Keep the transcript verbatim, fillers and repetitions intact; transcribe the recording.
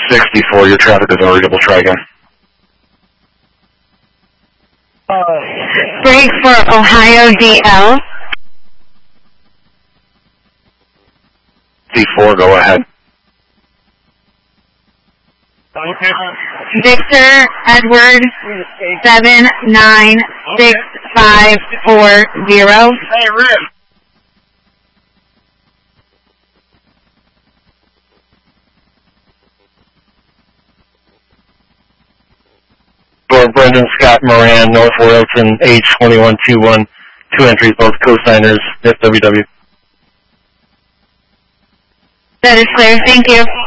sixty-four, your traffic is unreadable. Try again. Break for Ohio D L. D four, go ahead. Victor Edward seven nine six five four zero. Hey, Rip. For Brendan Scott Moran, North Royalton, H twenty-one twenty-one, two entries, both cosigners, F W W. That is clear. Thank you.